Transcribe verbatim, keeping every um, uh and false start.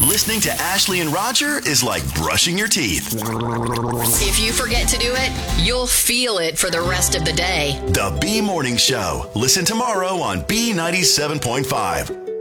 Listening to Ashley and Roger is like brushing your teeth. If you forget to do it, you'll feel it for the rest of the day. The B Morning Show. Listen tomorrow on B ninety-seven point five.